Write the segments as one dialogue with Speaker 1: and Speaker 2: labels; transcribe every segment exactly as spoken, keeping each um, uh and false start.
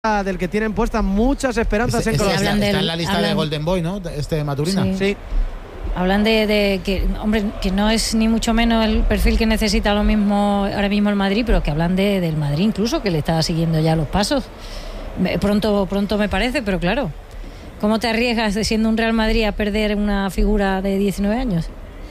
Speaker 1: del que tienen puestas muchas esperanzas
Speaker 2: este,
Speaker 1: en
Speaker 2: este
Speaker 1: Croacia.
Speaker 2: está,
Speaker 3: del,
Speaker 2: está en la lista
Speaker 3: hablan,
Speaker 2: de Golden Boy, ¿no? Este Maturina.
Speaker 3: Sí.
Speaker 1: sí.
Speaker 3: Hablan de, de que, hombre, que no es ni mucho menos el perfil que necesita lo mismo ahora mismo el Madrid, pero que hablan de, del Madrid incluso, que le está siguiendo ya los pasos. Pronto, pronto me parece, pero claro, ¿cómo te arriesgas de siendo un Real Madrid a perder una figura de diecinueve años?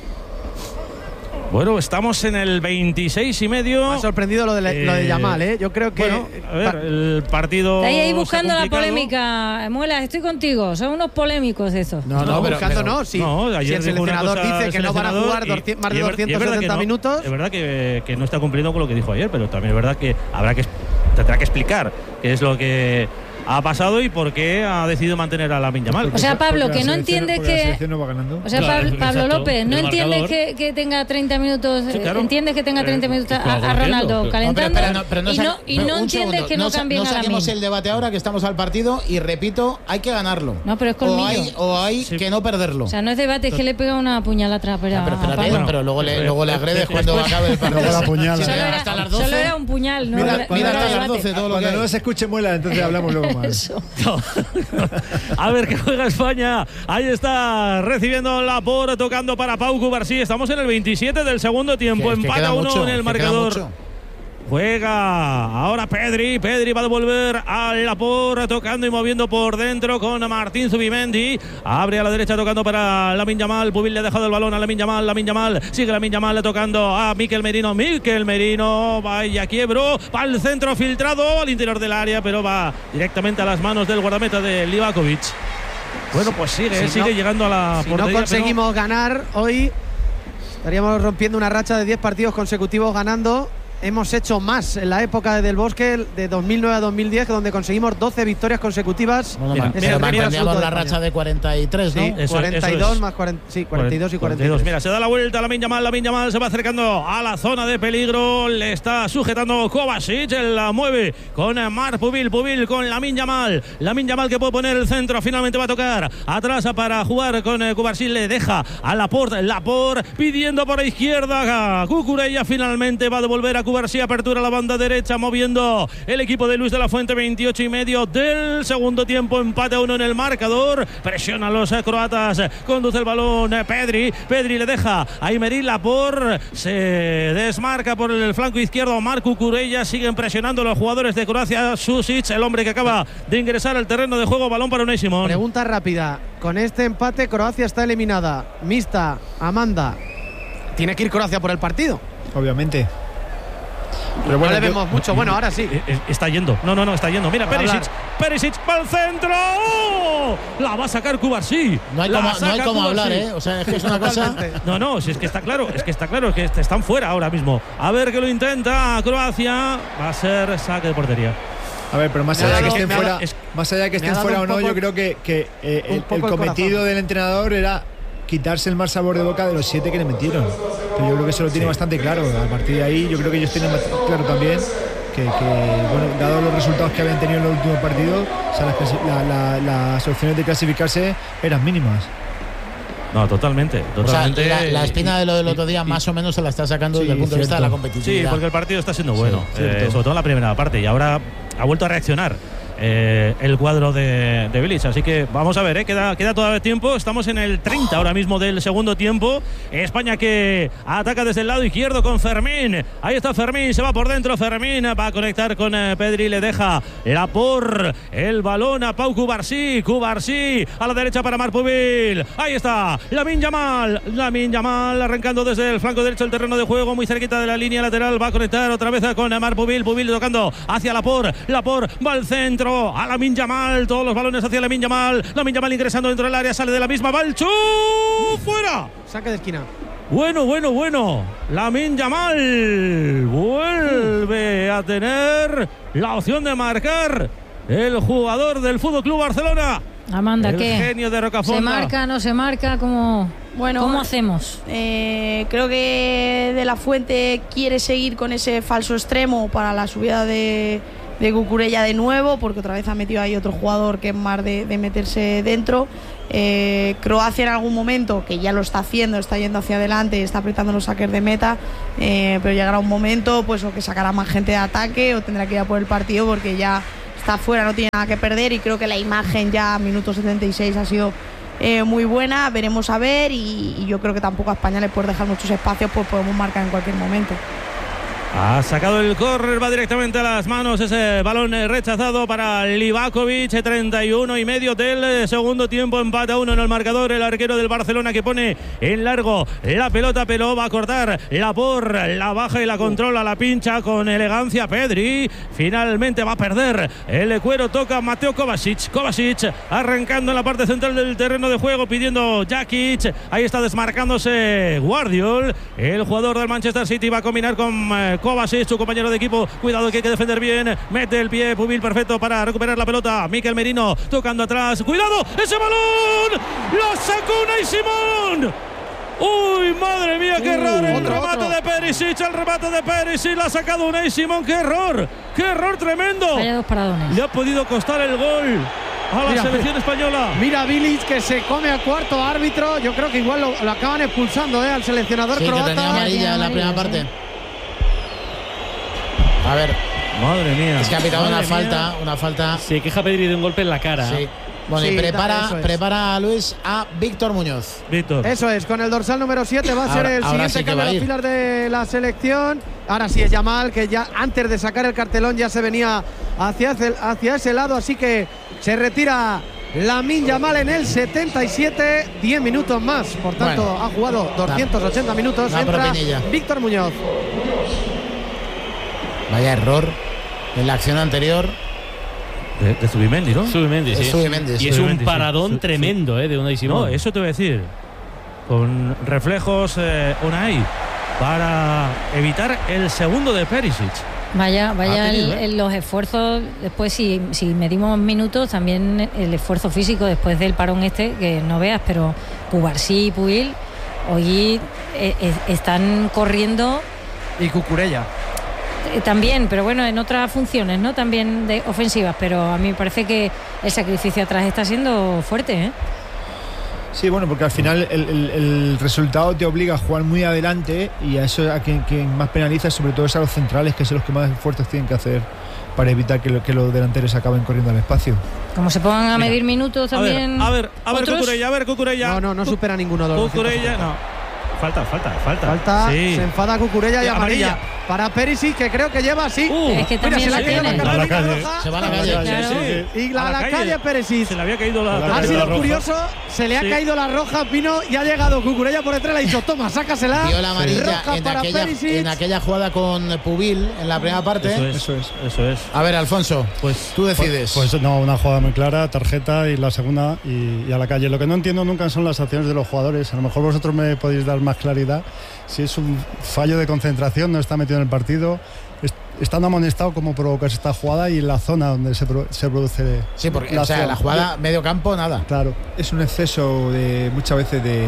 Speaker 4: Bueno, estamos en el veintiséis y medio.
Speaker 1: Me ha sorprendido lo de, eh, lo de Yamal, ¿eh? Yo creo que...
Speaker 4: Bueno, a ver, el partido...
Speaker 3: Está ahí buscando la polémica. Muela, estoy contigo. Son unos polémicos esos.
Speaker 1: No, no, no pero, buscando pero, no. Si,
Speaker 4: no, ayer
Speaker 1: si el seleccionador dice que no van a jugar
Speaker 4: y,
Speaker 1: doscientos, más de
Speaker 4: y
Speaker 1: doscientos setenta
Speaker 4: no,
Speaker 1: minutos...
Speaker 4: Es verdad que, que no está cumpliendo con lo que dijo ayer, pero también es verdad que habrá que tendrá que explicar qué es lo que ha pasado y por qué ha decidido mantener a Lamine Yamal.
Speaker 3: O sea, Pablo, que no entiendes que...
Speaker 5: No va ganando.
Speaker 3: O sea,
Speaker 4: claro,
Speaker 3: Pablo, Pablo
Speaker 4: exacto,
Speaker 3: López, no entiendes que, que tenga treinta minutos,
Speaker 4: sí, claro.
Speaker 3: entiendes que tenga treinta minutos a, a Ronaldo
Speaker 4: pero,
Speaker 3: calentando
Speaker 2: no, pero, pero no, pero no
Speaker 3: y no, y no entiendes que no,
Speaker 2: no
Speaker 3: cambien
Speaker 2: no
Speaker 3: a
Speaker 2: saquemos
Speaker 3: Lamine.
Speaker 2: el debate ahora, que estamos al partido y repito, hay que ganarlo.
Speaker 3: No, pero es colmillo.
Speaker 2: O hay, o hay
Speaker 4: sí.
Speaker 2: que no perderlo.
Speaker 3: O sea, no es debate, es que le pega una puñalada atrás. Pero,
Speaker 2: ya, pero, espérate,
Speaker 3: Pablo.
Speaker 2: pero luego le, luego le agredes cuando acabe el partido.
Speaker 5: Luego la puñala.
Speaker 3: Solo, era,
Speaker 2: hasta las doce.
Speaker 3: solo era un puñal, no
Speaker 2: Mira,
Speaker 3: era,
Speaker 2: mira
Speaker 3: no
Speaker 2: hasta
Speaker 3: era
Speaker 2: las doce todo lo
Speaker 5: Cuando
Speaker 2: que
Speaker 5: no
Speaker 2: hay.
Speaker 5: se escuche Muela, entonces hablamos luego más.
Speaker 3: Eso.
Speaker 4: A ver qué juega España. Ahí está recibiendo la por, tocando para Pau Cubarsí. Estamos en el veintisiete del segundo tiempo.
Speaker 2: Que, que
Speaker 4: Empata uno
Speaker 2: mucho,
Speaker 4: en el marcador. Juega ahora Pedri. Pedri va a devolver a Laporte, tocando y moviendo por dentro con Martín Zubimendi. Abre a la derecha tocando para Lamine Yamal. Pubil le ha dejado el balón a Lamine Yamal. Lamine Yamal sigue Lamine Yamal tocando a Mikel Merino. Mikel Merino vaya quiebro. Va al centro filtrado al interior del área, pero va directamente a las manos del guardameta de Livakovic. Bueno, pues sigue,
Speaker 1: si
Speaker 4: sigue
Speaker 1: no,
Speaker 4: llegando a la
Speaker 1: si
Speaker 4: portería.
Speaker 1: Si no conseguimos
Speaker 4: pero...
Speaker 1: ganar hoy, estaríamos rompiendo una racha de diez partidos consecutivos ganando. Hemos hecho más en la época de Del Bosque, de dos mil nueve a dos mil diez, donde conseguimos doce victorias consecutivas.
Speaker 2: Bueno,
Speaker 4: mira,
Speaker 2: pero manteníamos la racha de cuarenta y tres, ¿no?
Speaker 1: Sí,
Speaker 4: eso,
Speaker 1: cuarenta y dos
Speaker 4: eso es.
Speaker 1: más cuarenta, sí, cuarenta y dos y cuarenta y tres.
Speaker 4: Mira, se da la vuelta Lamine Yamal, Lamine Yamal se va acercando a la zona de peligro, le está sujetando Kovacic, él la mueve con Marc Pubil, Pubil con Lamine Yamal, Lamine Yamal que puede poner el centro, finalmente va a tocar atrás para jugar con Cubarsí, le deja a Laporte, Laporte pidiendo por la izquierda, Cucurella finalmente va a devolver a Cubarsí, apertura a la banda derecha, moviendo el equipo de Luis de la Fuente, veintiocho y medio del segundo tiempo, empate a uno en el marcador, presiona a los croatas, conduce el balón Pedri, Pedri le deja a Aymeric Laporte, se desmarca por el flanco izquierdo Marc Cucurella, siguen presionando los jugadores de Croacia, Susic, el hombre que acaba de ingresar al terreno de juego, balón para Unai Simón.
Speaker 1: Pregunta rápida, con este empate Croacia está eliminada, Mista, Amanda, tiene que ir Croacia por el partido.
Speaker 5: Obviamente.
Speaker 1: Pero bueno, no le vemos yo, mucho. Bueno, ahora sí.
Speaker 4: Está yendo. No, no, no, está yendo. Mira, Perisic. Perisic para el centro. ¡Oh! La va a sacar Cubarsí.
Speaker 2: No hay como, no hay como hablar, ¿eh? O sea, es que es una cosa.
Speaker 4: No, no, si es que está claro. Es que está claro. Es que están fuera ahora mismo. A ver que lo intenta Croacia. Va a ser saque de portería.
Speaker 5: A ver, pero más allá de que estén fuera,
Speaker 4: es,
Speaker 5: más allá de que estén fuera o no, yo creo que, que eh, el, el cometido el del entrenador era quitarse el mal sabor de boca de los siete que le metieron. Pero yo creo que eso lo tiene sí. bastante claro. A partir de ahí, yo creo que ellos tienen claro también que, que bueno, dado los resultados que habían tenido en los últimos partidos, o sea, las, la, la, las opciones de clasificarse eran mínimas.
Speaker 4: No, totalmente. totalmente.
Speaker 2: O sea, la, la espina de lo del otro día más o menos se la está sacando sí, desde el punto de vista de la competitividad.
Speaker 4: Sí, porque el partido está siendo bueno,
Speaker 5: sí,
Speaker 4: eh, sobre todo en la primera parte, y ahora ha vuelto a reaccionar Eh, el cuadro de, de Bilic, así que vamos a ver, eh, queda, queda todavía tiempo, estamos en el treinta ahora mismo del segundo tiempo. España que ataca desde el lado izquierdo con Fermín, ahí está Fermín, se va por dentro Fermín, va a conectar con eh, Pedri, le deja Laporte el balón a Pau Cubarsí, Cubarsí a la derecha para Marc Pubil, ahí está Lamine Yamal, Lamine Yamal arrancando desde el flanco derecho del terreno de juego, muy cerquita de la línea lateral, va a conectar otra vez con Marc Pubil, Pubil tocando hacia Laporte, Laporte va al centro a Lamine Yamal, todos los balones hacia Lamine Yamal, Lamine Yamal ingresando dentro del área, sale de la misma, va el chu, fuera,
Speaker 1: saque de esquina.
Speaker 4: Bueno, bueno, bueno, Lamine Yamal vuelve a tener la opción de marcar el jugador del Fútbol Club Barcelona.
Speaker 3: Amanda,
Speaker 4: el
Speaker 3: ¿qué?
Speaker 4: genio de Rocafonda.
Speaker 3: ¿Se marca, no se marca? ¿Cómo,
Speaker 6: bueno,
Speaker 3: ¿cómo hacemos?
Speaker 6: Eh, creo que De la Fuente quiere seguir con ese falso extremo para la subida de de Cucurella de nuevo, porque otra vez ha metido ahí otro jugador que es más de, de meterse dentro. Eh, Croacia en algún momento, que ya lo está haciendo, está yendo hacia adelante, está apretando los saques de meta, eh, pero llegará un momento pues o que sacará más gente de ataque o tendrá que ir a por el partido, porque ya está fuera, no tiene nada que perder, y creo que la imagen ya a minuto setenta y seis ha sido eh, muy buena. Veremos a ver, y, y yo creo que tampoco a España le puede dejar muchos espacios, pues podemos marcar en cualquier momento.
Speaker 4: Ha sacado el córner, va directamente a las manos ese balón rechazado para Livakovic. Treinta y uno y medio del segundo tiempo, empate a uno en el marcador. El arquero del Barcelona que pone en largo la pelota, pero va a cortar la por, la baja y la controla, la pincha con elegancia Pedri. Finalmente va a perder el cuero, toca Mateo Kovacic. Kovacic arrancando en la parte central del terreno de juego, pidiendo Jakic. Ahí está desmarcándose Guardiol. El jugador del Manchester City va a combinar con eh, Kovacic, su compañero de equipo. Cuidado que hay que defender bien. Mete el pie Pubil, perfecto para recuperar la pelota. Mikel Merino tocando atrás. Cuidado, ese balón lo sacó Unai Simón. Uy, madre mía, qué uh, error. El otro, remate otro. de Perisic, el remate de Perisic. La ha sacado Unai Simón. Qué error, qué error tremendo.
Speaker 3: Vaya dos paradones.
Speaker 4: Le ha podido costar el gol a la mira, selección española.
Speaker 1: Mira Bilic que se come al cuarto árbitro. Yo creo que igual lo, lo acaban expulsando eh, al seleccionador
Speaker 2: sí,
Speaker 1: croata.
Speaker 2: Que tenía amarilla en la primera parte. A ver,
Speaker 4: madre mía.
Speaker 2: Es que ha pitado una
Speaker 4: mía.
Speaker 2: falta, una falta.
Speaker 7: Se queja Pedri de un golpe en la cara.
Speaker 2: Sí. Bueno, sí, y prepara, es. prepara a Luis a Víctor Muñoz.
Speaker 4: Víctor.
Speaker 1: Eso es, con el dorsal número siete va a ser
Speaker 2: ahora,
Speaker 1: el siguiente
Speaker 2: sí
Speaker 1: cambio de las filas de la selección. Ahora sí es Yamal, que ya antes de sacar el cartelón ya se venía hacia, hacia ese lado, así que se retira Lamine Yamal en el setenta y siete, diez minutos más. Por tanto, bueno, ha jugado doscientos ochenta minutos. Entra Víctor Muñoz.
Speaker 2: Vaya error en la acción anterior.
Speaker 4: De, de Zubimendi, ¿no?
Speaker 7: Zubimendi, sí.
Speaker 2: Zubimendi,
Speaker 7: y es
Speaker 2: Zubimendi,
Speaker 7: un paradón
Speaker 4: sí.
Speaker 7: tremendo, ¿eh? De Unai Simón.
Speaker 4: No, eso te voy a decir. Con reflejos eh, Unai para evitar el segundo de Perisic.
Speaker 3: Vaya, vaya
Speaker 4: tenido,
Speaker 3: el,
Speaker 4: ¿eh?
Speaker 3: el, los esfuerzos. Después, si, si medimos minutos, también el esfuerzo físico después del parón este, que no veas, pero Cubarsí y Puig hoy eh, eh, están corriendo.
Speaker 1: Y Cucurella.
Speaker 3: También, pero bueno, en otras funciones, ¿no? También de ofensivas, pero a mí me parece que el sacrificio atrás está siendo fuerte, ¿eh?
Speaker 5: Sí, bueno, porque al final el, el, el resultado te obliga a jugar muy adelante, y a eso a quien, quien más penaliza sobre todo es a los centrales, que son los que más esfuerzos tienen que hacer para evitar que, lo, que los delanteros acaben corriendo al espacio.
Speaker 3: Como se pongan a
Speaker 4: Mira,
Speaker 3: medir minutos también.
Speaker 4: A ver, a ver, a ver Cucurella, a ver Cucurella.
Speaker 1: No, no, no supera ninguno de los
Speaker 4: Cucurella, no. Falta, falta, falta.
Speaker 1: Falta,
Speaker 4: sí.
Speaker 1: Se enfada Cucurella y amarilla.
Speaker 4: amarilla.
Speaker 1: Para Perisic, que creo que lleva así.
Speaker 3: Uh, es que también
Speaker 1: mira, se
Speaker 3: la
Speaker 1: le ha caído
Speaker 3: tiene.
Speaker 1: la
Speaker 5: a la calle.
Speaker 1: roja.
Speaker 2: Se va a la calle.
Speaker 3: Claro.
Speaker 4: Sí, sí.
Speaker 1: Y la,
Speaker 4: a
Speaker 1: la, la calle Perisic.
Speaker 4: Se le había caído la,
Speaker 5: la
Speaker 1: Ha sido
Speaker 5: roja.
Speaker 1: curioso, se le ha
Speaker 4: Sí.
Speaker 1: caído la roja, Pino, y ha llegado Cucurella por detrás, le ha dicho, toma, sácasela.
Speaker 2: Dio la amarilla
Speaker 1: roja
Speaker 2: en
Speaker 1: para
Speaker 2: aquella,
Speaker 1: Perisic.
Speaker 2: en aquella jugada con Pubil en la primera parte.
Speaker 4: Eso es,
Speaker 5: Eso es.
Speaker 4: Eso es.
Speaker 2: A ver, Alfonso,
Speaker 4: Pues
Speaker 2: tú decides.
Speaker 8: Pues, pues no, una jugada muy clara, tarjeta y la segunda y, y a la calle. Lo que no entiendo nunca son las acciones de los jugadores. A lo mejor vosotros me podéis dar más claridad. Si es un fallo de concentración, no está metido en el partido, est estando amonestado, cómo provocas esta jugada y en la zona donde se, pro se produce.
Speaker 2: Sí, porque
Speaker 8: la,
Speaker 2: o sea, la jugada medio campo, nada.
Speaker 8: Claro.
Speaker 5: Es un exceso de muchas veces de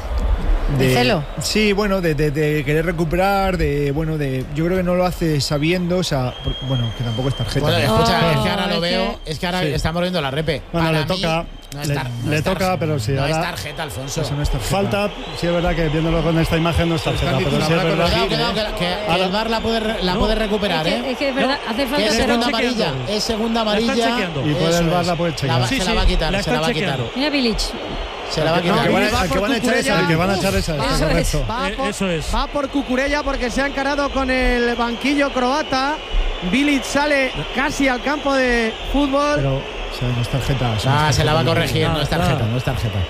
Speaker 3: ¿De celo?
Speaker 5: Sí, bueno, de, de, de querer recuperar, de bueno, de yo creo que no lo hace sabiendo, o sea, por, bueno, que tampoco es tarjeta.
Speaker 2: Bueno,
Speaker 5: ¿no?
Speaker 2: escucha,
Speaker 3: Oh,
Speaker 2: es que ahora
Speaker 3: es
Speaker 2: lo veo,
Speaker 3: que...
Speaker 2: es que ahora
Speaker 5: Sí.
Speaker 2: estamos viendo la repe.
Speaker 8: Bueno,
Speaker 2: Para
Speaker 8: le
Speaker 2: mí,
Speaker 8: toca,
Speaker 2: no es
Speaker 8: le,
Speaker 2: tar, no
Speaker 8: le
Speaker 2: es
Speaker 8: toca,
Speaker 2: tarjeta,
Speaker 8: pero sí.
Speaker 2: No
Speaker 8: ahora,
Speaker 2: es tarjeta, Alfonso.
Speaker 5: Eso no es tarjeta.
Speaker 8: falta, sí es verdad que viéndolo con esta imagen no es tarjeta, pero sí es
Speaker 2: Cuidado,
Speaker 8: verdad.
Speaker 2: cuidado, que, que, que
Speaker 8: Ahora-
Speaker 2: el V A R la puede, la puede recuperar,
Speaker 3: Es
Speaker 2: ¿eh?
Speaker 3: que, es que es verdad, hace
Speaker 2: Que
Speaker 3: falta
Speaker 2: es
Speaker 3: hacer
Speaker 2: segunda
Speaker 3: un-
Speaker 2: amarilla, es segunda
Speaker 4: La están
Speaker 2: amarilla.
Speaker 4: chequeando.
Speaker 8: Y puede
Speaker 2: Eso
Speaker 8: el V A R
Speaker 2: es.
Speaker 8: la puede chequear.
Speaker 2: La va-
Speaker 4: Sí,
Speaker 2: se
Speaker 4: sí,
Speaker 2: la va a quitar,
Speaker 4: la
Speaker 2: se la
Speaker 4: están
Speaker 2: va a quitar.
Speaker 4: chequeando.
Speaker 3: Mira Bilic.
Speaker 2: Se la va a quitar.
Speaker 5: No, que van a-
Speaker 1: va
Speaker 5: al que
Speaker 1: por
Speaker 5: van a echar
Speaker 1: Cucurella.
Speaker 5: esa.
Speaker 8: El que van a echar esa, está
Speaker 3: Eso es.
Speaker 8: correcto.
Speaker 1: Va
Speaker 4: Eh,
Speaker 1: por,
Speaker 4: eso es.
Speaker 1: va por Cucurella porque se ha encarado con el banquillo croata. Bilic sale casi al campo de fútbol.
Speaker 5: Pero o sea, no es tarjeta. eso no
Speaker 2: Ah,
Speaker 5: es
Speaker 2: se la va a
Speaker 5: tarjeta.
Speaker 2: corregir, no es tarjeta, no es tarjeta.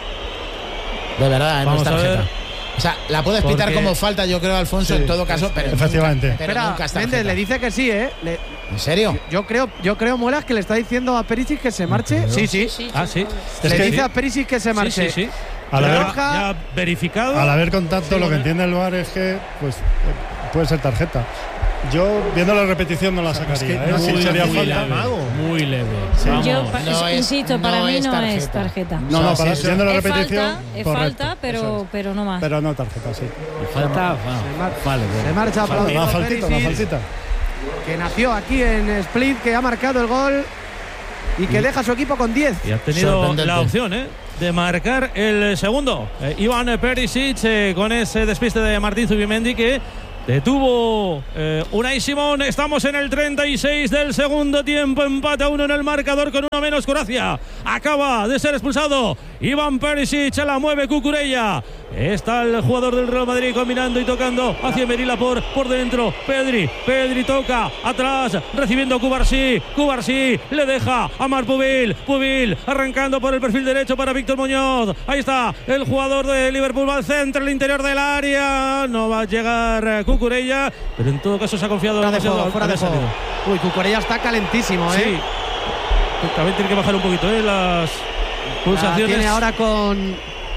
Speaker 2: De verdad, eh, no es
Speaker 4: Vamos a
Speaker 2: tarjeta.
Speaker 4: ver.
Speaker 2: O sea, la puedes pitar
Speaker 4: Porque-
Speaker 2: como falta, yo creo, Alfonso,
Speaker 8: Sí,
Speaker 2: en todo caso, pero
Speaker 8: efectivamente.
Speaker 2: nunca, pero
Speaker 1: Espera,
Speaker 2: nunca es
Speaker 1: Méndez
Speaker 2: tarjeta.
Speaker 1: le dice que sí, ¿eh? Le-
Speaker 2: ¿En serio?
Speaker 1: yo creo, yo creo, Muelas, que le está diciendo a Perisic que se marche.
Speaker 4: Sí, sí. Ah, sí.
Speaker 1: Le
Speaker 4: Sí,
Speaker 1: dice
Speaker 4: sí.
Speaker 1: a Perisic que se marche.
Speaker 4: Sí, sí, sí.
Speaker 8: Al
Speaker 4: Ya-
Speaker 8: haber-
Speaker 4: ya verificado.
Speaker 8: Al haber contacto,
Speaker 4: Sí,
Speaker 8: lo que
Speaker 4: bueno.
Speaker 8: entiende el V A R es que pues, eh, puede ser tarjeta. Yo, viendo la repetición, no la sacaría.
Speaker 5: que
Speaker 8: ¿eh?
Speaker 5: no
Speaker 8: Sí,
Speaker 5: muy
Speaker 8: sería
Speaker 5: leve.
Speaker 8: falta.
Speaker 5: Mago.
Speaker 7: Muy leve.
Speaker 3: Yo,
Speaker 7: Vamos.
Speaker 3: pa-
Speaker 2: no es-
Speaker 3: insisto,
Speaker 2: no
Speaker 3: para mí
Speaker 2: es
Speaker 3: no
Speaker 2: tarjeta.
Speaker 3: es tarjeta.
Speaker 8: No, no,
Speaker 2: Sí,
Speaker 8: para,
Speaker 2: sí,
Speaker 8: viendo la
Speaker 3: Es
Speaker 8: repetición.
Speaker 3: falta, es
Speaker 8: correcto,
Speaker 3: falta,
Speaker 8: eso
Speaker 3: pero,
Speaker 8: es.
Speaker 3: pero no más.
Speaker 8: Pero no tarjeta, sí.
Speaker 7: Falta,
Speaker 1: Se
Speaker 7: va.
Speaker 1: mar-
Speaker 7: Vale,
Speaker 1: Se
Speaker 7: bueno.
Speaker 1: marcha aplaudido
Speaker 8: Una faltita, una
Speaker 1: Perisic,
Speaker 8: faltita.
Speaker 1: que nació aquí en Split, que ha marcado el gol y que deja a su equipo con diez.
Speaker 4: Y ha tenido
Speaker 2: Sorprendente.
Speaker 4: la opción, ¿eh? de marcar el segundo. Eh, Iván Perisic eh, con ese despiste de Martín Zubimendi que Detuvo eh, Unai Simón. Estamos en el treinta y seis del segundo tiempo. Empate a uno en el marcador con uno menos Croacia. Acaba de ser expulsado Ivan Perisic. La mueve Cucurella. Está el jugador del Real Madrid combinando y tocando hacia Merila por, por dentro. Pedri. Pedri toca atrás. Recibiendo Cubarsí. Cubarsí le deja a Marc Pubil. Pubil arrancando por el perfil derecho para Víctor Muñoz. Ahí está el jugador de Liverpool. Va al centro, el interior del área. No va a llegar Cucurella, pero en todo caso se ha confiado.
Speaker 1: Fuera de juego, fuera de juego. Uy, Cucurella está calentísimo, ¿eh?
Speaker 4: Sí. También tiene que bajar un poquito, ¿eh? Las pulsaciones.
Speaker 1: La tiene ahora con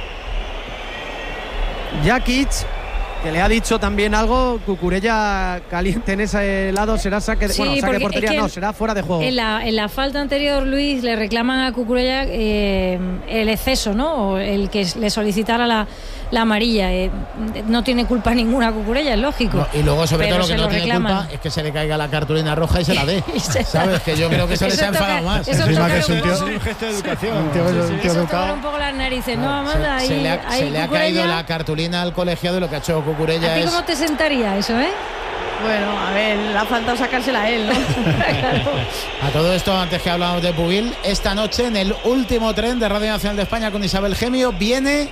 Speaker 1: Jakic, que le ha dicho también algo. Cucurella caliente en ese lado, será saque de,
Speaker 3: sí,
Speaker 1: bueno, saque de portería,
Speaker 3: es que
Speaker 1: no, será fuera de juego.
Speaker 3: En la, en la falta anterior, Luis, le reclaman a Cucurella eh, el exceso, ¿no? O el que le solicitara la, la amarilla. Eh, no tiene culpa ninguna Cucurella, es lógico. No,
Speaker 2: y luego, sobre todo, lo que no
Speaker 3: lo
Speaker 2: tiene
Speaker 3: reclaman.
Speaker 2: culpa es que se le caiga la cartulina roja y se la dé. ¿Sabes? Que yo creo que eso, eso les ha enfadado más.
Speaker 3: Eso es
Speaker 8: un, un gesto de educación. Un tío,
Speaker 3: sí, sí,
Speaker 8: un tío
Speaker 3: eso
Speaker 8: educado.
Speaker 3: tocar un poco las narices, ¿no,
Speaker 2: Claro,
Speaker 3: Amanda?
Speaker 2: se, se
Speaker 3: ahí,
Speaker 2: le ha,
Speaker 3: ahí
Speaker 2: se le ha caído la cartulina al colegiado y lo que ha hecho Cucurella
Speaker 3: ¿A ti
Speaker 2: es…
Speaker 3: cómo te sentaría eso, eh?
Speaker 6: Bueno, a ver, le ha faltado sacársela a él, ¿no?
Speaker 3: Claro.
Speaker 2: A todo esto, antes que hablábamos de Pubil, esta noche en el último tren de Radio Nacional de España con Isabel Gemio viene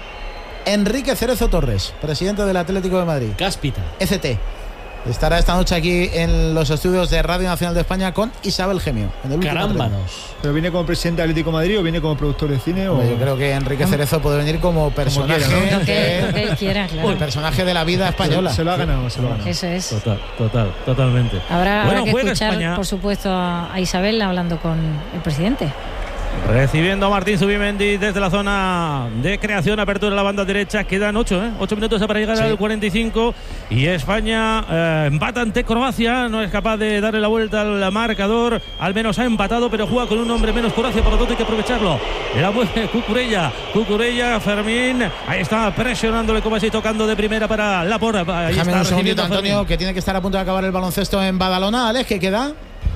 Speaker 2: Enrique Cerezo Torres, presidente del Atlético de Madrid.
Speaker 7: Cáspita.
Speaker 2: E C T. Estará esta noche aquí en los estudios de Radio Nacional de España con Isabel Gemio. En el
Speaker 7: Carámbanos.
Speaker 5: ¿Pero viene como presidente del Atlético de Madrid o viene como productor de cine?
Speaker 2: Bueno,
Speaker 5: o...
Speaker 2: yo creo que Enrique Cerezo puede venir como personaje,
Speaker 5: como quiera,
Speaker 3: Lo que, lo que
Speaker 2: de,
Speaker 3: él quiera, claro.
Speaker 2: el personaje de la vida española.
Speaker 5: Se, se lo ha ganado, se lo ha ganado.
Speaker 3: Eso es.
Speaker 4: Total, total, totalmente.
Speaker 3: Habrá,
Speaker 4: Bueno,
Speaker 3: habrá que
Speaker 4: juega
Speaker 3: escuchar,
Speaker 4: España.
Speaker 3: por supuesto, a, a Isabel hablando con el presidente.
Speaker 4: Recibiendo a Martín Zubimendi desde la zona de creación, apertura de la banda derecha. Quedan ocho, ¿eh? ocho minutos para llegar sí. al cuarenta y cinco. Y España eh, empata ante Croacia. No es capaz de darle la vuelta al marcador. Al menos ha empatado, pero juega con un hombre menos Croacia. Por lo tanto, hay que aprovecharlo. La mueve Cucurella. Cucurella, Fermín. Ahí está presionándole como así, tocando de primera para Laporta. Ahí
Speaker 2: Déjame
Speaker 4: está
Speaker 2: un segundito, Antonio,
Speaker 4: Fermín.
Speaker 2: que tiene que estar a punto de acabar el baloncesto en Badalona. Alex, ¿qué queda?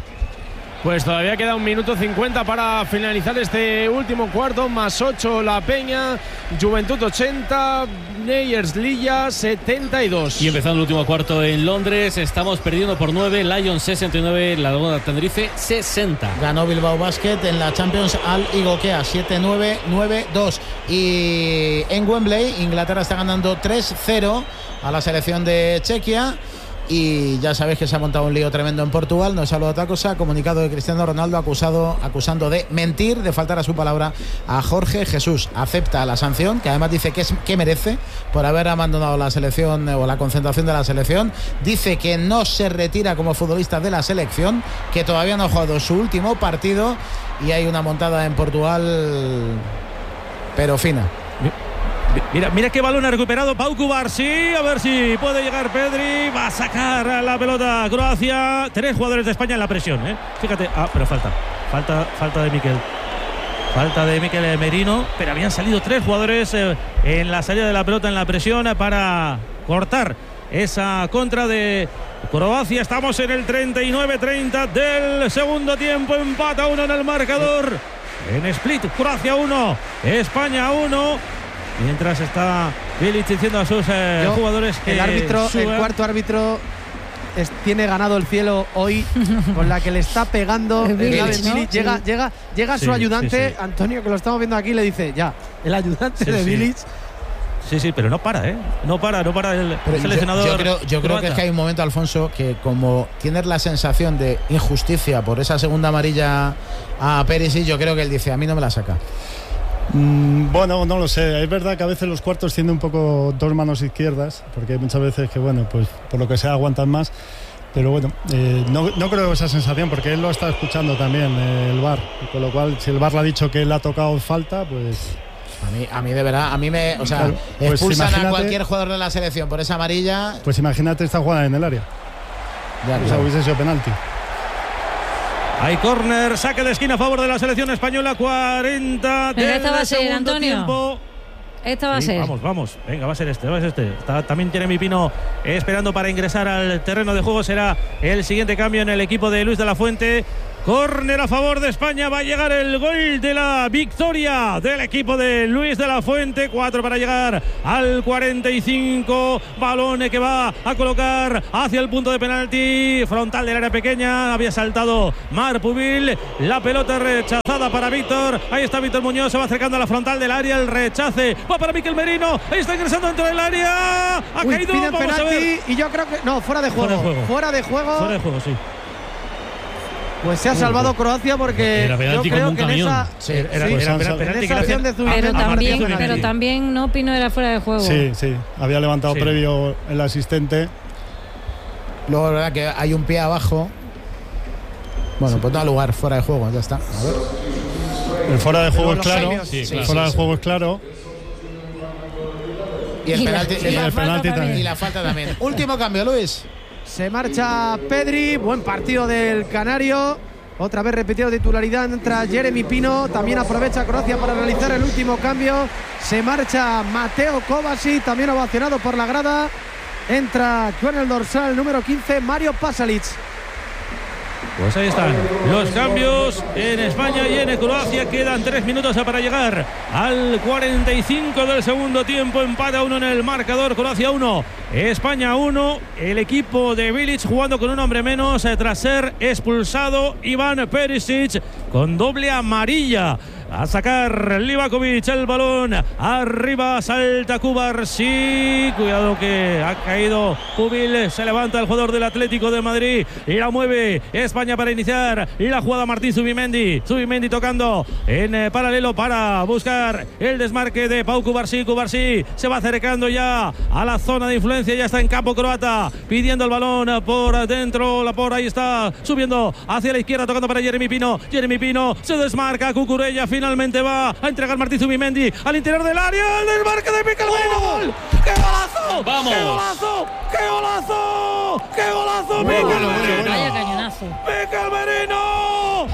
Speaker 9: Pues todavía queda un minuto cincuenta para finalizar este último cuarto, más ocho La Peña, Juventud ochenta, Neyers Lilla setenta y dos.
Speaker 7: Y empezando el último cuarto en Londres, estamos perdiendo por nueve, Lions sesenta y nueve, La Laguna Tenerife sesenta.
Speaker 2: Ganó Bilbao Basket en la Champions al Igokea siete nueve nueve dos. Y en Wembley, Inglaterra está ganando tres cero a la selección de Chequia. Y ya sabéis que se ha montado un lío tremendo en Portugal. No es algo de otra cosa. Comunicado de Cristiano Ronaldo acusado, acusando de mentir, de faltar a su palabra a Jorge Jesús. Acepta la sanción, que además dice que, es, que merece por haber abandonado la selección o la concentración de la selección. Dice que no se retira como futbolista de la selección, que todavía no ha jugado su último partido. Y hay una montada en Portugal, pero fina.
Speaker 4: Mira, mira qué balón ha recuperado Pau Cubarsí. A ver si puede llegar Pedri. Va a sacar la pelota Croacia. Tres jugadores de España en la presión, ¿eh? Fíjate. Ah, pero falta. Falta, falta de Miquel. Falta de Miquel Merino. Pero habían salido tres jugadores eh, en la salida de la pelota, en la presión, para cortar esa contra de Croacia. Estamos en el treinta y nueve treinta del segundo tiempo. Empata uno en el marcador. En Split, Croacia uno, España uno. Mientras está Bilic diciendo a sus eh,
Speaker 1: Yo,
Speaker 4: jugadores que
Speaker 1: el árbitro,
Speaker 4: suban.
Speaker 1: el cuarto árbitro es, tiene ganado el cielo hoy con la que le está pegando el
Speaker 3: Bilic,
Speaker 1: Bilic,
Speaker 3: ¿no?
Speaker 1: llega,
Speaker 3: Sí.
Speaker 1: llega, llega
Speaker 4: Sí,
Speaker 1: su ayudante,
Speaker 4: sí, sí.
Speaker 1: Antonio, que lo estamos viendo aquí, le dice ya, el ayudante
Speaker 4: Sí,
Speaker 1: de
Speaker 4: sí.
Speaker 1: Bilic.
Speaker 4: Sí, sí, pero no para, ¿eh? No para, no para el
Speaker 2: Pero
Speaker 4: seleccionador.
Speaker 2: Yo, yo creo, yo creo que es que hay un momento, Alfonso, que como tienes la sensación de injusticia por esa segunda amarilla a Perisic, yo creo que él dice, a mí no me la saca.
Speaker 8: Mm, bueno, no lo sé. Es verdad que a veces los cuartos tienen un poco dos manos izquierdas, porque hay muchas veces que, bueno, pues por lo que sea aguantan más. Pero bueno, eh, no, no creo esa sensación, porque él lo está escuchando también, eh, el V A R. Con lo cual, si el V A R le ha dicho que él ha tocado falta, pues...
Speaker 2: A mí, a mí de verdad, a mí me... O sea,
Speaker 8: Claro, pues
Speaker 2: expulsan
Speaker 8: imagínate-
Speaker 2: a cualquier jugador de la selección por esa amarilla.
Speaker 8: Pues imagínate esta jugada en el área.
Speaker 2: Ya,
Speaker 8: O sea,
Speaker 2: claro.
Speaker 8: hubiese sido penalti.
Speaker 4: Hay córner, saque de esquina a favor de la selección española. cuarenta
Speaker 3: Venga,
Speaker 4: del
Speaker 3: esta va a ser,
Speaker 4: segundo
Speaker 3: Antonio.
Speaker 4: tiempo.
Speaker 3: Esta va a
Speaker 4: Sí,
Speaker 3: ser.
Speaker 4: Vamos, vamos. Venga, va a ser este, va a ser este. Está, también tiene mi Pino esperando para ingresar al terreno de juego. Será el siguiente cambio en el equipo de Luis de la Fuente. Córner a favor de España. Va a llegar el gol de la victoria del equipo de Luis de la Fuente. Cuatro para llegar al cuarenta y cinco. Balón que va a colocar hacia el punto de penalti. Frontal del área pequeña. Había saltado Marpubil. La pelota rechazada para Víctor. Ahí está Víctor Muñoz. Se va acercando a la frontal del área. El rechace va para Miquel Merino. Ahí está ingresando dentro del área. Ha
Speaker 1: Uy,
Speaker 4: caído.
Speaker 1: piden
Speaker 4: Vamos
Speaker 1: penalti
Speaker 4: a ver.
Speaker 1: y yo creo que. No, fuera de juego.
Speaker 4: Fuera de juego.
Speaker 1: Fuera de juego.
Speaker 4: Fuera de juego, sí.
Speaker 1: Pues se ha salvado Croacia porque
Speaker 7: era penalti
Speaker 1: yo creo
Speaker 7: como un
Speaker 1: que en
Speaker 7: camión.
Speaker 1: esa,
Speaker 2: Sí,
Speaker 4: Era,
Speaker 1: sí,
Speaker 4: era,
Speaker 8: pues
Speaker 4: era
Speaker 8: han
Speaker 4: penalti
Speaker 8: sal-
Speaker 4: que
Speaker 1: en
Speaker 4: le
Speaker 1: esa
Speaker 4: hacían-
Speaker 1: acción de Zubimendi,
Speaker 3: Pero
Speaker 1: a partir de
Speaker 3: también,
Speaker 1: penalti.
Speaker 3: pero también no Pino era fuera de juego.
Speaker 8: Sí, sí. Había levantado
Speaker 4: Sí.
Speaker 8: previo el asistente.
Speaker 2: Luego, la verdad que hay un pie abajo. Bueno, pues da lugar, fuera de juego, ya está. A ver.
Speaker 8: El fuera de juego es
Speaker 1: los
Speaker 8: claro.
Speaker 1: premios, sí,
Speaker 8: El
Speaker 7: claro.
Speaker 8: fuera
Speaker 7: Sí,
Speaker 8: de
Speaker 7: sí.
Speaker 8: juego es claro.
Speaker 2: Y el
Speaker 3: Y la-
Speaker 2: penalti.
Speaker 3: y
Speaker 2: y
Speaker 3: la
Speaker 2: el
Speaker 3: falta
Speaker 2: penalti
Speaker 3: también.
Speaker 2: Y la falta también. Último cambio, Luis.
Speaker 1: Se marcha Pedri, buen partido del Canario. Otra vez repetido titularidad, entra Jeremy Pino. También aprovecha Croacia para realizar el último cambio. Se marcha Mateo Kovacic, también ovacionado por la grada. Entra con el dorsal número quince, Mario Pasalic.
Speaker 4: Pues ahí están los cambios en España y en Croacia. Quedan tres minutos para llegar al cuarenta y cinco del segundo tiempo. Empate a uno en el marcador. Croacia uno, España uno. El equipo de Bilic jugando con un hombre menos eh, tras ser expulsado Iván Perisic con doble amarilla. A sacar Livakovic el balón. Arriba salta Cubarsí. Cuidado que ha caído Pubil. Se levanta el jugador del Atlético de Madrid. Y la mueve España para iniciar la jugada. Martín Zubimendi. Zubimendi tocando en eh, paralelo para buscar el desmarque de Pau Cubarsí. Cubarsí se va acercando ya a la zona de influencia. Ya está en campo croata. Pidiendo el balón por dentro. La por ahí está subiendo hacia la izquierda. Tocando para Jeremy Pino. Jeremy Pino se desmarca. Cucurella finalmente va a entregar Martín Zubimendi al interior del área. El desmarque de Miquel Merino. ¡Gol! ¡Qué golazo!
Speaker 7: ¡Vamos!
Speaker 4: ¡Qué golazo! ¡Qué golazo! ¡Qué golazo!
Speaker 5: Bueno,
Speaker 4: ¡Miquel
Speaker 5: bueno,
Speaker 4: Merino!
Speaker 3: Vaya cañonazo.
Speaker 4: ¡Miquel Merino!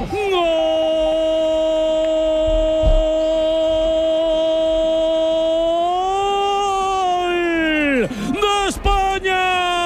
Speaker 4: ¡Gol de España!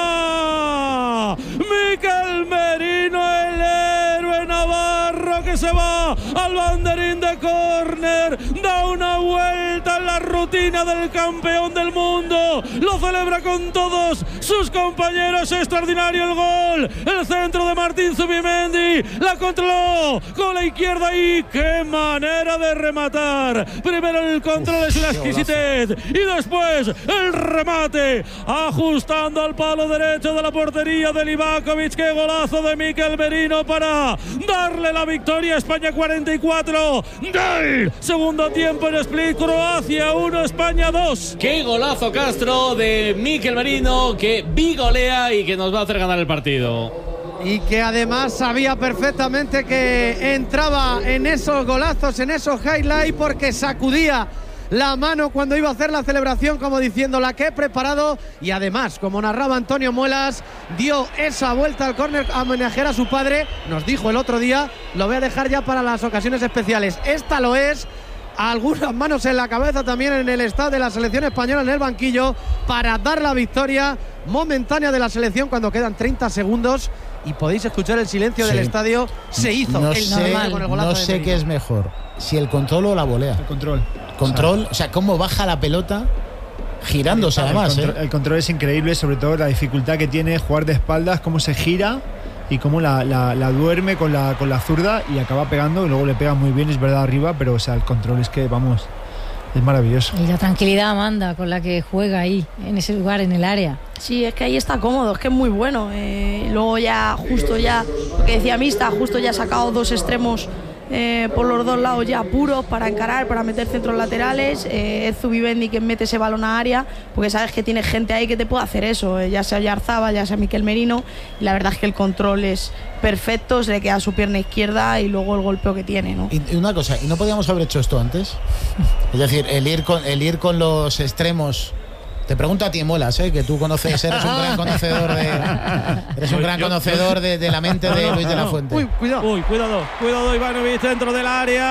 Speaker 4: Miquel Merino, el héroe navarro que se va al banderín de córner, da una vuelta en la rutina del campeón del mundo, lo celebra con todos sus compañeros. Extraordinario el gol, el centro de Martín Zubimendi, la controló con la izquierda y qué manera de rematar. Primero el control es una exquisitez y después el remate ajustando al palo derecho de la portería de Livakovic. Qué golazo de Miquel Merino para darle la victoria a España. Cuarenta y cuatro del segundo tiempo en Split. Croacia uno, España dos.
Speaker 7: Qué golazo, Castro, de Miquel Merino, que bigolea y que nos va a hacer ganar el partido.
Speaker 1: Y que además sabía perfectamente que entraba en esos golazos, en esos highlights, porque sacudía la mano cuando iba a hacer la celebración, como diciendo la que he preparado. Y además, como narraba Antonio Muelas, dio esa vuelta al córner a homenajear a su padre. Nos dijo el otro día, lo voy a dejar ya para las ocasiones especiales. Esta lo es. Algunas manos en la cabeza también en el estado de la selección española en el banquillo para dar la victoria momentánea de la selección cuando quedan treinta segundos y podéis escuchar el silencio
Speaker 2: Sí.
Speaker 1: del estadio. Se hizo
Speaker 2: No
Speaker 1: el
Speaker 2: sé,
Speaker 1: silencio con el golazo
Speaker 2: no
Speaker 1: de
Speaker 2: sé
Speaker 1: Merino.
Speaker 2: qué es mejor, si el control o la volea.
Speaker 5: El control.
Speaker 2: Control, o sea, cómo baja la pelota girándose
Speaker 5: El
Speaker 2: además.
Speaker 5: control,
Speaker 2: ¿eh?
Speaker 5: el control es increíble, sobre todo la dificultad que tiene jugar de espaldas, cómo se gira y cómo la, la, la duerme con la, con la zurda y acaba pegando y luego le pega muy bien, es verdad, arriba, pero o sea, el control es que, vamos, es maravilloso.
Speaker 3: Y la tranquilidad, Amanda, con la que juega ahí, en ese lugar, en el área.
Speaker 6: Sí, es que ahí está cómodo, es que es muy bueno. Eh, luego ya, justo ya, lo que decía Mista, justo ya ha sacado dos extremos eh, por los dos lados ya puros para encarar, para meter centros laterales. Eh, es Zubimendi quien mete ese balón a área, porque sabes que tiene gente ahí que te puede hacer eso, eh, ya sea Yarzábal, ya sea Miquel Merino. Y la verdad es que el control es perfecto, se le queda su pierna izquierda y luego el golpeo que tiene, ¿no?
Speaker 2: Y y una cosa, ¿y no podíamos haber hecho esto antes? Es decir, el ir con, el ir con los extremos. Te pregunto a ti, Muelas, ¿eh? Que tú conoces, eres un gran conocedor de, eres un gran
Speaker 4: Yo-
Speaker 2: conocedor de, de la mente de Luis de la Fuente.
Speaker 1: Uy, cuidado.
Speaker 4: Uy, cuidado, cuidado Ivanovic dentro del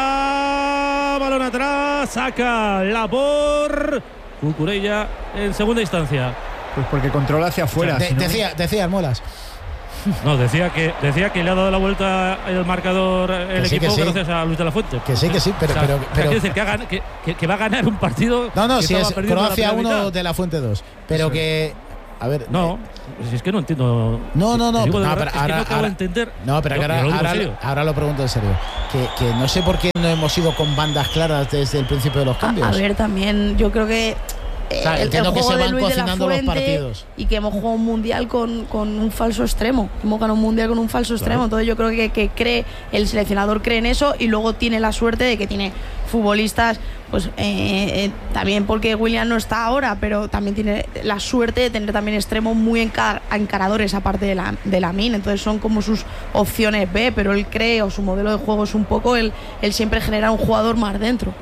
Speaker 4: área. Balón atrás, saca la por Cucurella en segunda instancia.
Speaker 5: Pues porque controla hacia afuera.
Speaker 2: De-
Speaker 5: si no-
Speaker 2: decía, decía Muelas.
Speaker 4: No, decía que decía que le ha dado la vuelta el marcador el
Speaker 2: sí,
Speaker 4: equipo
Speaker 2: sí.
Speaker 4: gracias a Luis de la Fuente.
Speaker 2: Que sí, que sí, pero.
Speaker 4: O sea,
Speaker 2: pero,
Speaker 4: o sea,
Speaker 2: pero
Speaker 4: quiere decir que, haga, que, que, que va a ganar un partido.
Speaker 2: no, no,
Speaker 4: que
Speaker 2: si es Croacia uno,
Speaker 4: de
Speaker 2: de la Fuente dos. Pero
Speaker 4: Eso
Speaker 2: que. A ver.
Speaker 4: No, si es que no entiendo.
Speaker 2: No, no, no.
Speaker 4: Digo, de
Speaker 2: no,
Speaker 4: verdad,
Speaker 2: pero
Speaker 4: es que
Speaker 2: ahora,
Speaker 4: no acabo
Speaker 2: ahora,
Speaker 4: de entender.
Speaker 2: No, pero
Speaker 4: Yo-
Speaker 2: ahora,
Speaker 4: yo lo digo en
Speaker 2: ahora,
Speaker 4: serio.
Speaker 2: ahora lo pregunto en serio. Que, que no sé por qué no hemos ido con bandas claras desde el principio de los cambios.
Speaker 6: A, a ver, también yo creo que eh,
Speaker 2: O sea,
Speaker 6: el, el
Speaker 2: entiendo que
Speaker 6: juego
Speaker 2: se
Speaker 6: de
Speaker 2: van
Speaker 6: Luis de la
Speaker 2: cocinando los
Speaker 6: Fuente
Speaker 2: partidos.
Speaker 6: y que hemos jugado un mundial con, con un falso extremo. Hemos ganado un mundial con un falso extremo. Entonces yo creo que, que cree, el seleccionador cree en eso y luego tiene la suerte de que tiene futbolistas, pues eh, eh, también porque William no está ahora, pero también tiene la suerte de tener también extremos muy encar- encaradores aparte de la, de la min. Entonces son como sus opciones B, pero él cree, o su modelo de juego es un poco el, el siempre generar un jugador más dentro.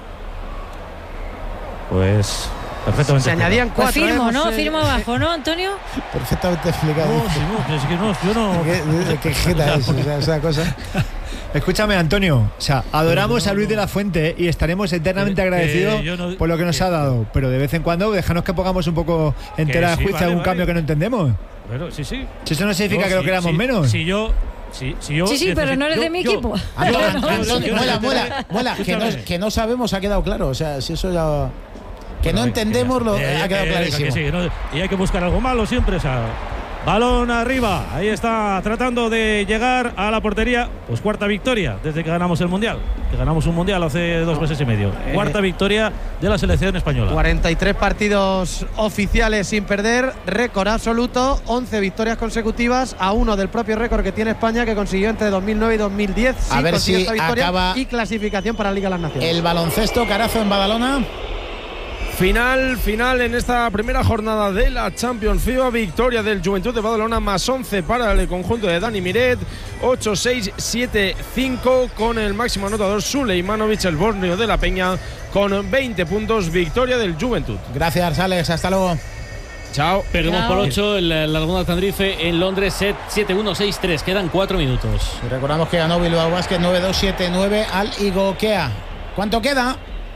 Speaker 4: Pues perfectamente.
Speaker 1: Se añadían
Speaker 3: Pues
Speaker 1: cuatro.
Speaker 3: firmo,
Speaker 1: hemos,
Speaker 3: ¿no?
Speaker 1: eh,
Speaker 3: Firmo abajo, ¿no, Antonio?
Speaker 2: Perfectamente explicado.
Speaker 4: No, sí, no, es que no, yo no.
Speaker 2: ¿Qué, qué jeta es esa, esa cosa?
Speaker 5: Escúchame, Antonio. O sea, adoramos
Speaker 4: no,
Speaker 5: a Luis
Speaker 4: no.
Speaker 5: de la Fuente y estaremos eternamente
Speaker 4: Que- que
Speaker 5: agradecidos
Speaker 4: yo no-
Speaker 5: por lo que nos
Speaker 4: que-
Speaker 5: ha dado. Pero de vez en cuando, déjanos que pongamos un poco en
Speaker 4: Que
Speaker 5: tela de
Speaker 4: sí,
Speaker 5: juicio
Speaker 4: vale,
Speaker 5: algún
Speaker 4: vale.
Speaker 5: cambio que no entendemos.
Speaker 4: Bueno, sí, sí.
Speaker 5: Si eso no significa
Speaker 4: No,
Speaker 5: que lo
Speaker 4: sí,
Speaker 5: queramos
Speaker 4: sí,
Speaker 5: menos.
Speaker 4: Si yo. Si, si yo
Speaker 3: Sí, sí, pero no eres
Speaker 4: yo-
Speaker 3: de mi
Speaker 4: yo-
Speaker 3: equipo.
Speaker 2: Antonio,
Speaker 4: yo-
Speaker 2: Antonio,
Speaker 4: yo- yo-
Speaker 2: muela,
Speaker 4: yo-
Speaker 2: muela, muela, que no,
Speaker 4: Escúchame.
Speaker 2: que no sabemos ha quedado claro. O sea, si eso ya. Que no
Speaker 4: Bueno,
Speaker 2: entendemos lo
Speaker 4: que ya-
Speaker 2: ha quedado
Speaker 4: que-
Speaker 2: clarísimo.
Speaker 4: que sí, que no- y hay que buscar algo malo siempre. O sea, balón arriba. Ahí está tratando de llegar a la portería. Pues cuarta victoria desde que ganamos el Mundial. Que ganamos un Mundial hace dos meses y medio. Cuarta victoria de la selección española.
Speaker 1: cuarenta y tres partidos oficiales sin perder, récord absoluto, once victorias consecutivas, a uno del propio récord que tiene España, que consiguió entre dos mil nueve y dos mil diez.
Speaker 2: A
Speaker 1: Sí,
Speaker 2: ver
Speaker 1: consigue
Speaker 2: si
Speaker 1: esta victoria
Speaker 2: acaba
Speaker 1: y clasificación para la Liga de las Naciones.
Speaker 2: El baloncesto, Carazo en Badalona.
Speaker 9: Final, final en esta primera jornada de la Champions FIBA. Victoria del Juventud de Badalona, más once para el conjunto de Dani Miret. ocho seis siete cinco con el máximo anotador Suleimanovic, el borneo de la Peña, con veinte puntos. Victoria del Juventud.
Speaker 2: Gracias, Alex. Hasta luego.
Speaker 9: Chao.
Speaker 7: Perdemos
Speaker 3: Chao.
Speaker 7: por ocho el Laguna Tandrife en Londres, set siete uno seis tres. Quedan cuatro minutos.
Speaker 2: Y recordamos que ganó Bilbao Basket nueve dos siete nueve al Igokea. ¿Cuánto queda?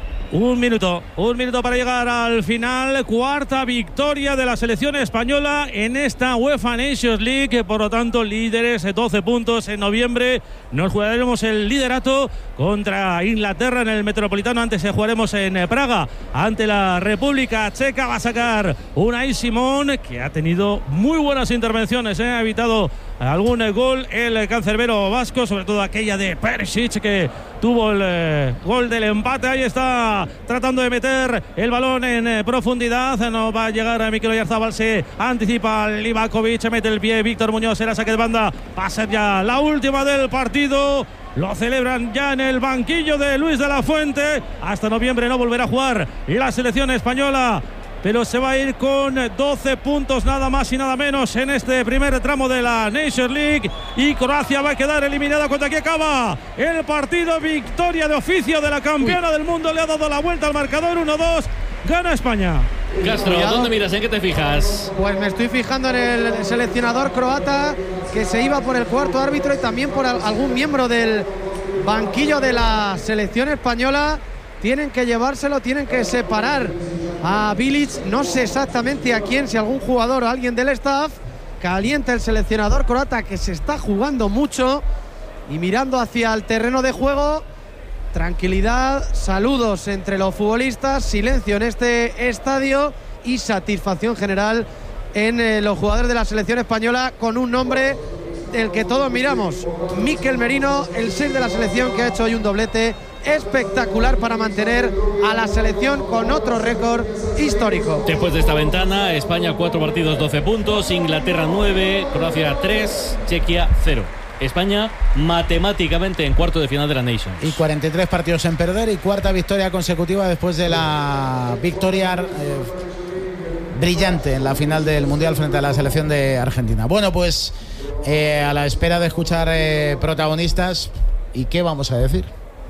Speaker 4: Un minuto, un minuto para llegar al final. Cuarta victoria de la selección española en esta UEFA Nations League. Por lo tanto, líderes, doce puntos en noviembre. Nos jugaremos el liderato contra Inglaterra en el Metropolitano. Antes jugaremos en Praga ante la República Checa. Va a sacar Unai Simón, que ha tenido muy buenas intervenciones. ¿eh? Ha evitado algún gol el cancerbero vasco, sobre todo aquella de Perisic, que tuvo el eh, gol del empate. Ahí está tratando de meter el balón en eh, profundidad. No va a llegar a Mikel Oyarzabal, se anticipa Livakovic, mete el pie Víctor Muñoz, era saque de banda. Va a ser ya la última del partido. Lo celebran ya en el banquillo de Luis de la Fuente. Hasta noviembre no volverá a jugar la selección española, pero se va a ir con doce puntos nada más y nada menos en este primer tramo de la Nations League, y Croacia va a quedar eliminada cuando aquí acaba el partido. Victoria de oficio de la campeona Uy. del mundo, le ha dado la vuelta al marcador. Uno dos, gana España.
Speaker 7: Castro,
Speaker 1: Cuidado.
Speaker 7: ¿dónde miras? ¿En qué te fijas?
Speaker 1: Pues me estoy fijando en el seleccionador croata, que se iba por el cuarto árbitro y también por al- algún miembro del banquillo de la selección española. Tienen que llevárselo, tienen que separar a Bilic, no sé exactamente a quién, si algún jugador o alguien del staff. Calienta el seleccionador croata, que se está jugando mucho y mirando hacia el terreno de juego. Tranquilidad, saludos entre los futbolistas, silencio en este estadio y satisfacción general en eh, los jugadores de la selección española, con un nombre del que todos miramos: Mikel Merino, el seis de la selección, que ha hecho hoy un doblete espectacular para mantener a la selección con otro récord histórico.
Speaker 7: Después de esta ventana, España cuatro partidos, doce puntos, Inglaterra nueve, Croacia tres, Chequia cero. España matemáticamente en cuarto de final de la Nations.
Speaker 2: Y cuarenta y tres partidos en perder y cuarta victoria consecutiva después de la victoria eh, brillante en la final del Mundial frente a la selección de Argentina. Bueno, pues eh, a la espera de escuchar eh, protagonistas, ¿y qué vamos a decir?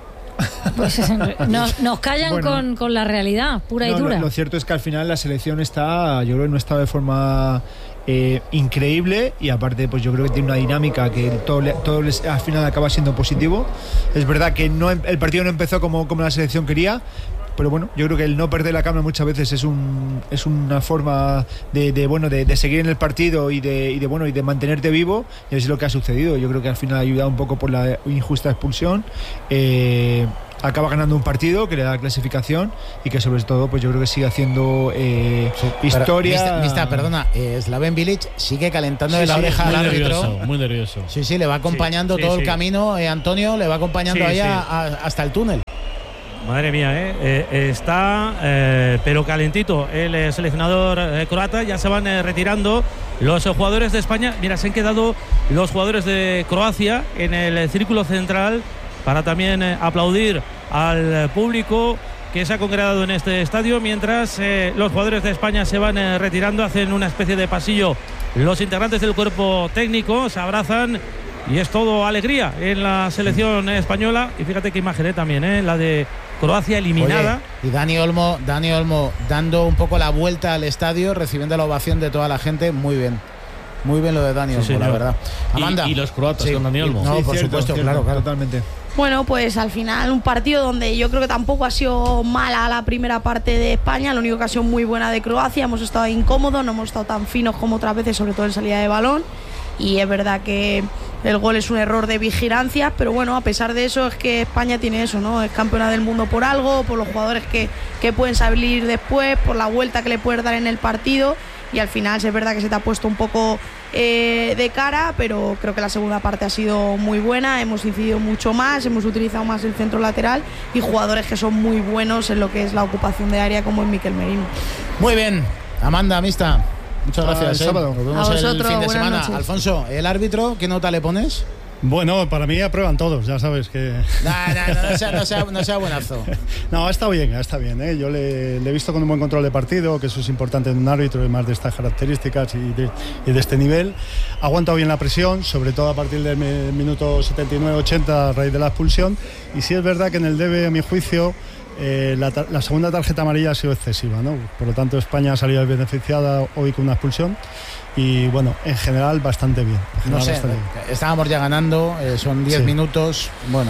Speaker 3: Pues nos, nos callan
Speaker 5: Bueno.
Speaker 3: con, con la realidad pura
Speaker 5: No,
Speaker 3: y dura.
Speaker 5: Lo, lo cierto es que al final la selección está, yo creo que no está de forma eh, increíble, y aparte pues yo creo que tiene una dinámica que todo, le- todo les- al final acaba siendo positivo. Es verdad que no, em- el partido no empezó como, como la selección quería, pero bueno, yo creo que el no perder la calma muchas veces es un es una forma de, de bueno de, de seguir en el partido y de, y de bueno y de mantenerte vivo, y es lo que ha sucedido. Yo creo que al final ha ayudado un poco por la injusta expulsión. Eh, acaba ganando un partido que le da clasificación y que sobre todo pues yo creo que sigue haciendo eh, sí, historia.
Speaker 2: Mista, mista, perdona, eh, Slaven Bilic sigue calentando de sí, la
Speaker 7: sí,
Speaker 2: oreja al árbitro.
Speaker 7: Nervioso, muy nervioso.
Speaker 2: Sí, sí, le va acompañando
Speaker 4: sí,
Speaker 2: todo
Speaker 4: sí,
Speaker 2: el
Speaker 4: sí.
Speaker 2: camino, eh, Antonio, le va acompañando
Speaker 4: sí,
Speaker 2: ahí
Speaker 4: sí.
Speaker 2: a, a, hasta el túnel.
Speaker 4: Madre mía, ¿eh? Eh, está eh, pero calentito el eh, seleccionador eh, croata. Ya se van eh, retirando los eh, jugadores de España. Mira, se han quedado los jugadores de Croacia en el eh, círculo central para también eh, aplaudir al eh, público que se ha congregado en este estadio, mientras eh, los jugadores de España se van eh, retirando, hacen una especie de pasillo los integrantes del cuerpo técnico, se abrazan y es todo alegría en la selección española. Y fíjate qué imagen eh, también, eh, la de Croacia eliminada.
Speaker 2: Oye, y Dani Olmo, Dani Olmo dando un poco la vuelta al estadio, recibiendo la ovación de toda la gente. Muy bien, muy bien lo de Dani Olmo, sí, la verdad. Amanda.
Speaker 7: Y, y los croatas
Speaker 2: sí,
Speaker 7: con Dani Olmo.
Speaker 2: No,
Speaker 5: sí,
Speaker 2: por
Speaker 5: cierto,
Speaker 2: supuesto,
Speaker 5: cierto,
Speaker 2: claro, claro.
Speaker 5: Totalmente.
Speaker 6: Bueno, pues al final un partido donde yo creo que tampoco ha sido mala la primera parte de España, la única ocasión muy buena de Croacia. Hemos estado incómodos, no hemos estado tan finos como otras veces, sobre todo en salida de balón. Y es verdad que el gol es un error de vigilancia, pero bueno, a pesar de eso es que España tiene eso, ¿no? Es campeona del mundo por algo, por los jugadores que, que pueden salir después, por la vuelta que le puedes dar en el partido. Y al final sí es verdad que se te ha puesto un poco eh, de cara, pero creo que la segunda parte ha sido muy buena, hemos incidido mucho más, hemos utilizado más el centro lateral y jugadores que son muy buenos en lo que es la ocupación de área, como es Mikel Merino.
Speaker 2: Muy bien, Amanda, Mista, muchas gracias.
Speaker 5: Ah, el sábado.
Speaker 2: Nos vemos
Speaker 6: a vosotros,
Speaker 2: el fin de semana.
Speaker 6: noches.
Speaker 2: Alfonso, el árbitro, ¿qué nota le pones?
Speaker 8: Bueno, para mí aprueban todos, ya sabes que...
Speaker 2: No, no, no, no, sea, no, sea, no sea buenazo.
Speaker 8: No, está bien, está bien. ¿eh? Yo le, le he visto con un buen control de partido, que eso es importante en un árbitro, y más de estas características y de, y de este nivel. Ha aguantado bien la presión, sobre todo a partir del minuto setenta y nueve ochenta a raíz de la expulsión. Y sí es verdad que en el debe, a mi juicio, eh, la, la segunda tarjeta amarilla ha sido excesiva, ¿no? Por lo tanto, España ha salido beneficiada hoy con una expulsión. Y bueno, en general bastante bien. General
Speaker 2: No sé,
Speaker 8: bastante bien.
Speaker 2: estábamos ya ganando, eh, son diez
Speaker 8: Sí.
Speaker 2: minutos. Bueno,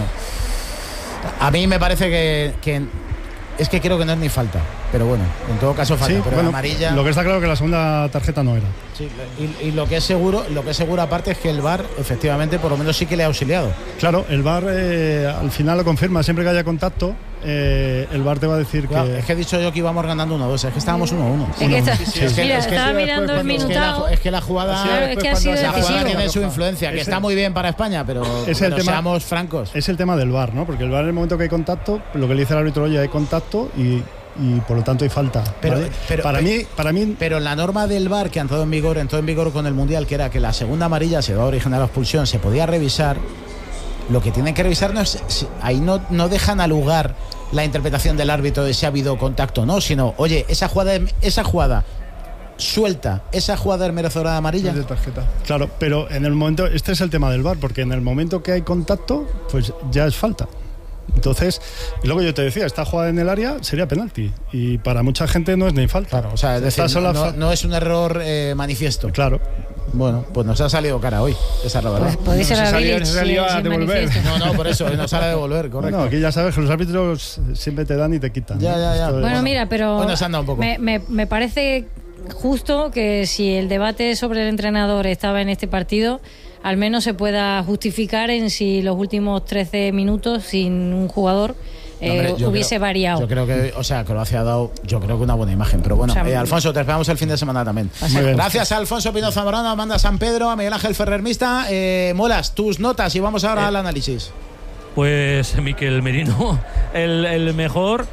Speaker 2: a mí me parece que, que es que creo que no es ni falta, pero bueno, en todo caso falta.
Speaker 8: Sí,
Speaker 2: pero
Speaker 8: bueno,
Speaker 2: amarilla.
Speaker 8: lo que está claro que la segunda tarjeta no era.
Speaker 2: Sí, y, y lo que es seguro, lo que es seguro aparte es que el V A R efectivamente por lo menos sí que le ha auxiliado.
Speaker 8: Claro, el V A R eh, al final lo confirma, siempre que haya contacto, eh, el V A R te va a decir
Speaker 2: Claro,
Speaker 8: que...
Speaker 2: es que he dicho yo que íbamos ganando uno dos, es que estábamos uno uno.
Speaker 3: Es que está-
Speaker 2: Sí, sí, es que-
Speaker 3: mira,
Speaker 2: es que-
Speaker 3: estaba
Speaker 2: es que
Speaker 3: mirando el
Speaker 2: después cuando-
Speaker 3: minutado.
Speaker 2: Es que la jugada,
Speaker 3: Claro, es que ha sido
Speaker 2: la jugada
Speaker 3: decisivo.
Speaker 2: tiene su influencia, que
Speaker 8: Ese-
Speaker 2: está muy bien para España, pero,
Speaker 8: Es el
Speaker 2: pero
Speaker 8: tema-
Speaker 2: seamos francos.
Speaker 8: Es el tema del V A R, ¿no? Porque el V A R en el momento que hay contacto, lo que le dice el árbitro, oye, hay contacto y, y por lo tanto hay falta.
Speaker 2: Pero-
Speaker 8: ¿vale?
Speaker 2: pero-
Speaker 8: para,
Speaker 2: pero-
Speaker 8: mí, para mí...
Speaker 2: Pero la norma del V A R que ha entrado en vigor, entró en vigor con el Mundial, que era que la segunda amarilla se va a originar la expulsión, se podía revisar. Lo que tienen que revisar no es si- ahí no, no dejan a lugar la interpretación del árbitro de si ha habido contacto o no, sino, oye, esa jugada, esa jugada suelta, esa jugada es merecedora de amarilla.
Speaker 5: De tarjeta.
Speaker 8: Claro, pero en el momento, este es el tema del V A R, porque en el momento que hay contacto, pues ya es falta. Entonces, y luego yo te decía, esta jugada en el área sería penalti y para mucha gente no es ni falta.
Speaker 2: Claro, o sea, es decir,
Speaker 8: Estas son
Speaker 2: no,
Speaker 8: las
Speaker 2: no-
Speaker 8: fa-
Speaker 2: no es un error eh, manifiesto.
Speaker 8: Claro.
Speaker 2: Bueno, pues nos ha salido cara hoy, esa es la verdad.
Speaker 3: Pues podéis ser
Speaker 5: No,
Speaker 3: a
Speaker 5: se salió-
Speaker 3: Bilic
Speaker 5: se
Speaker 3: si-
Speaker 5: salió a
Speaker 3: si
Speaker 5: devolver.
Speaker 3: manifiesto.
Speaker 2: No, no, por eso, nos sale a devolver, correcto.
Speaker 8: No, aquí ya sabes que los árbitros siempre te dan y te quitan.
Speaker 2: Ya,
Speaker 8: ¿no?
Speaker 2: ya, ya.
Speaker 8: Esto es-
Speaker 3: Bueno, mira, pero
Speaker 2: Hoy nos han dado un poco.
Speaker 3: Me, me- me parece justo que si el debate sobre el entrenador estaba en este partido, al menos se pueda justificar en si los últimos trece minutos sin un jugador eh,
Speaker 2: Hombre, yo
Speaker 3: hubiese
Speaker 2: creo-
Speaker 3: variado.
Speaker 2: Yo creo que, o sea, Croacia ha dado, yo creo que una buena imagen. Pero bueno,
Speaker 3: O sea,
Speaker 2: eh, Alfonso, te esperamos el fin de semana también.
Speaker 8: Muy bien.
Speaker 2: Gracias a Alfonso Pino Zamorano, a Amanda San Pedro, a Miguel Ángel Ferrer Mista. Eh, Molas, tus notas y vamos ahora
Speaker 4: Eh,
Speaker 2: al análisis.
Speaker 4: Pues Mikel Merino, el, el mejor.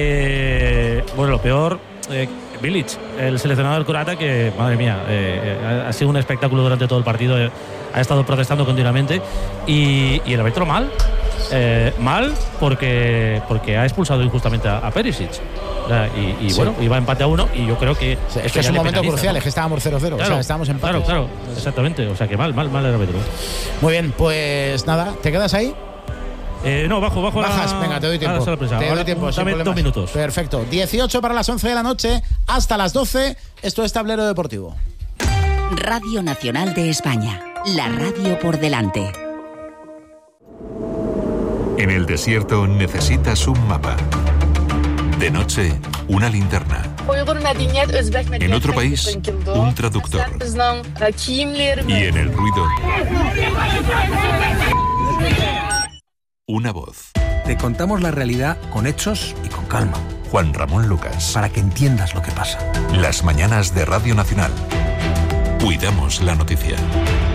Speaker 4: Eh, bueno, lo peor, eh, Bilic, el seleccionador croata, que, madre mía, eh, ha, ha sido un espectáculo durante todo el partido. eh, ha estado protestando continuamente. Y, y el árbitro mal. Eh, mal porque, porque ha expulsado injustamente a, a Perisic. O sea, y y
Speaker 2: Sí.
Speaker 4: bueno, iba empate a uno y yo creo que.
Speaker 2: Es
Speaker 4: esto
Speaker 2: que es
Speaker 4: ya
Speaker 2: un
Speaker 4: le
Speaker 2: momento
Speaker 4: penaliza,
Speaker 2: crucial,
Speaker 4: ¿no?
Speaker 2: es que estábamos cero cero, o sea, estábamos en
Speaker 4: Claro, claro, exactamente. O sea que mal, mal, mal el árbitro.
Speaker 2: Muy bien, pues nada, ¿te quedas ahí?
Speaker 4: Eh, no, bajo, bajo.
Speaker 2: Bajas,
Speaker 4: la,
Speaker 2: venga, te doy
Speaker 4: a la
Speaker 2: tiempo.
Speaker 4: sala de prensa.
Speaker 2: Te doy
Speaker 4: Ahora,
Speaker 2: tiempo, sin
Speaker 4: dame dos
Speaker 2: problemas.
Speaker 4: minutos.
Speaker 2: Perfecto. dieciocho para las once de la noche, hasta las doce. Esto es Tablero Deportivo.
Speaker 10: Radio Nacional de España, la radio por delante.
Speaker 11: En el desierto necesitas un mapa. De noche, una linterna. En otro país, un traductor. Y en el ruido, una voz.
Speaker 12: Te contamos la realidad con hechos y con calma.
Speaker 11: Juan Ramón Lucas.
Speaker 12: Para que entiendas lo que pasa.
Speaker 11: Las mañanas de Radio Nacional. Cuidamos la noticia.